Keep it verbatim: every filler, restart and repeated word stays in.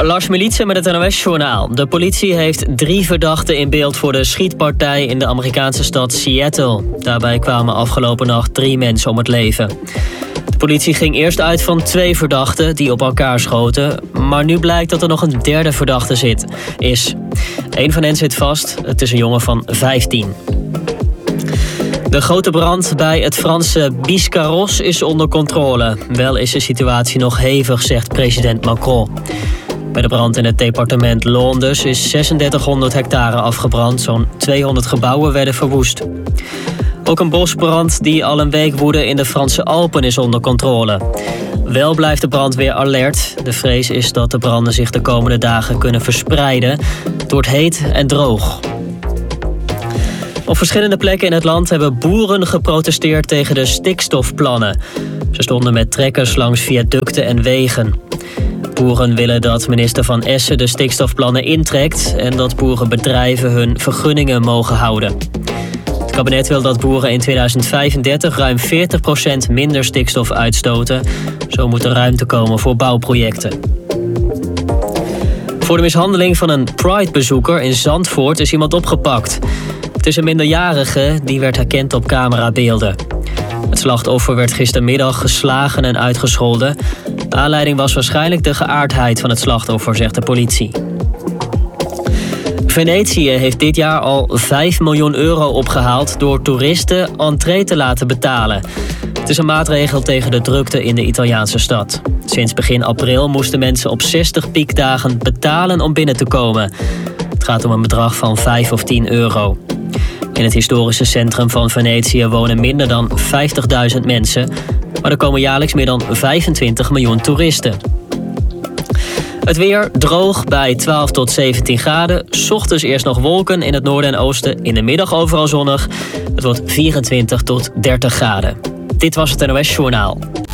Lars Militsen met het N O S-journaal. De politie heeft drie verdachten in beeld voor de schietpartij in de Amerikaanse stad Seattle. Daarbij kwamen afgelopen nacht drie mensen om het leven. De politie ging eerst uit van twee verdachten die op elkaar schoten. Maar nu blijkt dat er nog een derde verdachte zit, is. Eén van hen zit vast. Het is een jongen van vijftien. De grote brand bij het Franse Biscarrosse is onder controle. Wel is de situatie nog hevig, zegt president Macron. Bij de brand in het departement Landes is zesendertighonderd hectare afgebrand. Zo'n tweehonderd gebouwen werden verwoest. Ook een bosbrand die al een week woedde in de Franse Alpen is onder controle. Wel blijft de brandweer alert. De vrees is dat de branden zich de komende dagen kunnen verspreiden. Het wordt heet en droog. Op verschillende plekken in het land hebben boeren geprotesteerd tegen de stikstofplannen. Ze stonden met trekkers langs viaducten en wegen. Boeren willen dat minister Van Essen de stikstofplannen intrekt en dat boerenbedrijven hun vergunningen mogen houden. Het kabinet wil dat boeren in tweeduizend vijfendertig ruim veertig procent minder stikstof uitstoten. Zo moet er ruimte komen voor bouwprojecten. Voor de mishandeling van een Pride-bezoeker in Zandvoort is iemand opgepakt. Het is een minderjarige, die werd herkend op camerabeelden. Het slachtoffer werd gistermiddag geslagen en uitgescholden. De aanleiding was waarschijnlijk de geaardheid van het slachtoffer, zegt de politie. Venetië heeft dit jaar al vijf miljoen euro opgehaald door toeristen entree te laten betalen. Het is een maatregel tegen de drukte in de Italiaanse stad. Sinds begin april moesten mensen op zestig piekdagen betalen om binnen te komen. Het gaat om een bedrag van vijf of tien euro. In het historische centrum van Venetië wonen minder dan vijftigduizend mensen. Maar er komen jaarlijks meer dan vijfentwintig miljoen toeristen. Het weer droog bij twaalf tot zeventien graden. 's Ochtends eerst nog wolken in het noorden en oosten. In de middag overal zonnig. Het wordt vierentwintig tot dertig graden. Dit was het N O S-journaal.